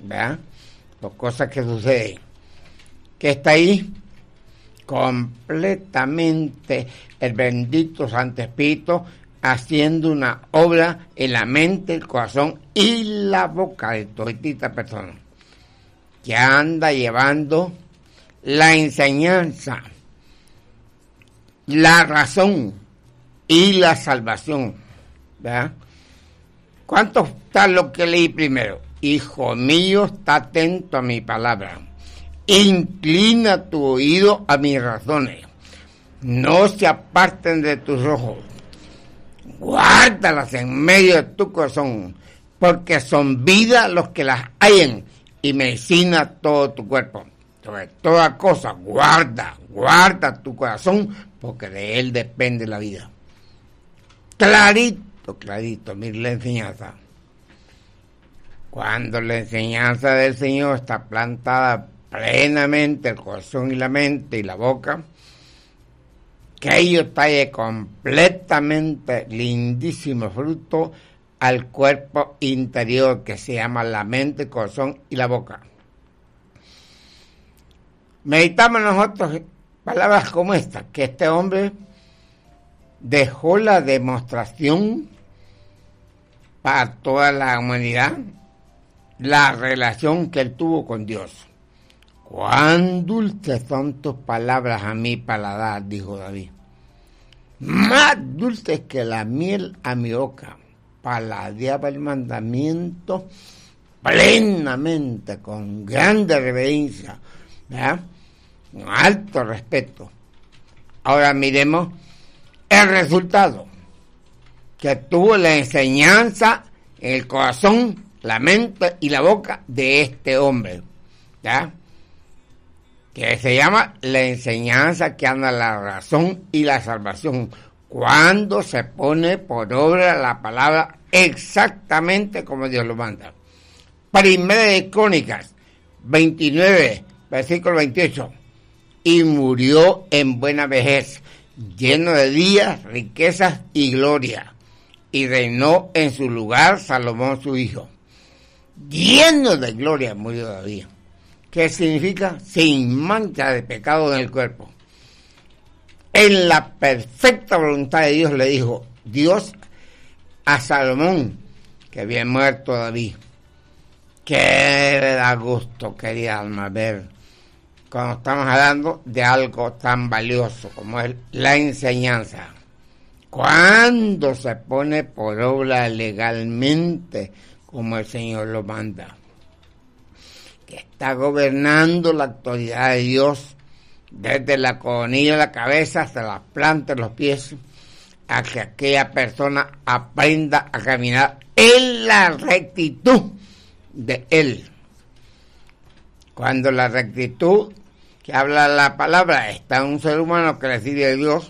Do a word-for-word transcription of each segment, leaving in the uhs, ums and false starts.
¿verdad? Por cosas que suceden. Que está ahí completamente el bendito Santo Espíritu haciendo una obra en la mente, el corazón y la boca de toda esta persona que anda llevando la enseñanza, la razón y la salvación, ¿verdad? ¿Cuánto está lo que leí primero? Hijo mío, está atento a mi palabra. Inclina tu oído a mis razones. No se aparten de tus ojos. Guárdalas en medio de tu corazón, porque son vida los que las hallen y medicina todo tu cuerpo. Sobre toda cosa, guarda, guarda tu corazón, porque de él depende la vida. Clarito, clarito, mire la enseñanza. Cuando la enseñanza del Señor está plantada plenamente el corazón y la mente y la boca, que ello trae completamente lindísimo fruto al cuerpo interior que se llama la mente, el corazón y la boca. Meditamos nosotros palabras como esta, que este hombre dejó la demostración para toda la humanidad, la relación que él tuvo con Dios. Cuán dulces son tus palabras a mi paladar, dijo David. Más dulces que la miel a mi boca. Paladeaba el mandamiento plenamente, con grande reverencia, ¿verdad? Con alto respeto. Ahora miremos el resultado que tuvo la enseñanza en el corazón, la mente y la boca de este hombre, ¿ya? Que se llama la enseñanza que anda la razón y la salvación, cuando se pone por obra la palabra exactamente como Dios lo manda. Primera de Crónicas veintinueve, versículo veintiocho. Y murió en buena vejez, lleno de días, riquezas y gloria, y reinó en su lugar Salomón su hijo. Lleno de gloria murió David. ¿Qué significa? Sin mancha de pecado en el cuerpo. En la perfecta voluntad de Dios le dijo Dios a Salomón, que había muerto David. Qué le da gusto, querida alma, ver cuando estamos hablando de algo tan valioso como es la enseñanza. Cuando se pone por obra legalmente como el Señor lo manda. Que está gobernando la autoridad de Dios desde la coronilla de la cabeza hasta las plantas de los pies, a que aquella persona aprenda a caminar en la rectitud de Él. Cuando la rectitud que habla la palabra está en un ser humano que le sirve a Dios,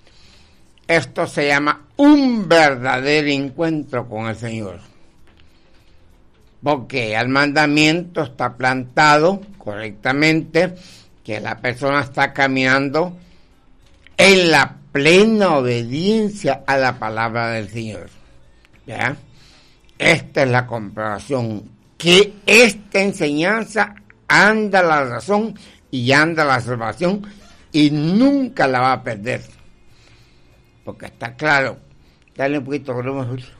esto se llama un verdadero encuentro con el Señor. Porque el mandamiento está plantado correctamente, que la persona está caminando en la plena obediencia a la palabra del Señor. ¿Ya? Esta es la comprobación, que esta enseñanza anda la razón y anda la salvación y nunca la va a perder. Porque está claro. Dale un poquito de volumen, Julio.